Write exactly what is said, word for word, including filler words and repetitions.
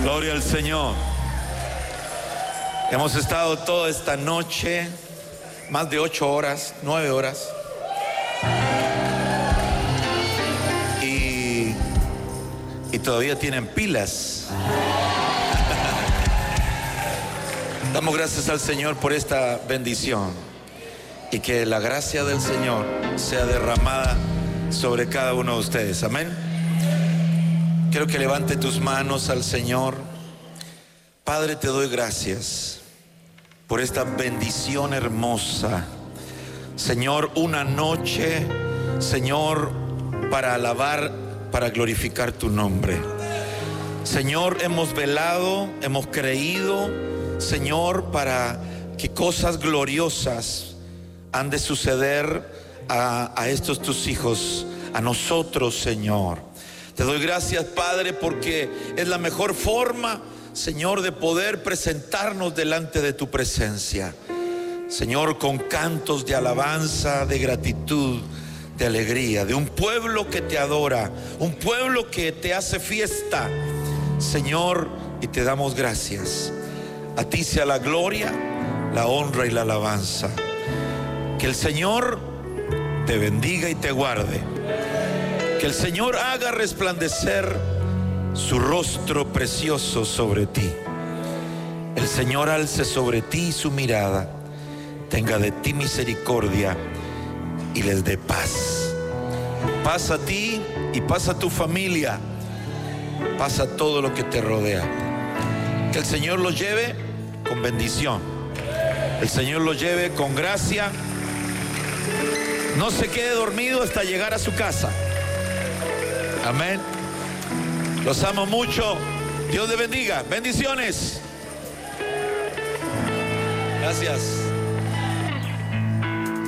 Gloria al Señor. Hemos estado toda esta noche, más de ocho horas, nueve horas. Y, y todavía tienen pilas. Damos gracias al Señor por esta bendición. Y que la gracia del Señor sea derramada sobre cada uno de ustedes. Amén. Quiero que levante tus manos al Señor. Padre, te doy gracias por esta bendición hermosa. Señor, una noche, Señor, para alabar, para glorificar tu nombre. Señor, hemos velado, hemos creído, Señor, para que cosas gloriosas han de suceder a, a estos tus hijos, a nosotros, Señor. Te doy gracias, Padre, porque es la mejor forma, Señor, de poder presentarnos delante de tu presencia. Señor, con cantos de alabanza, de gratitud, de alegría, de un pueblo que te adora, un pueblo que te hace fiesta, Señor, y te damos gracias. A ti sea la gloria, la honra y la alabanza. Que el Señor te bendiga y te guarde. Que el Señor haga resplandecer su rostro precioso sobre ti. El Señor alce sobre ti su mirada, tenga de ti misericordia y les dé paz. Paz a ti y paz a tu familia, paz a todo lo que te rodea. Que el Señor los lleve con bendición, el Señor los lleve con gracia. No se quede dormido hasta llegar a su casa. Amén. Los amo mucho. Dios les bendiga. Bendiciones. Gracias.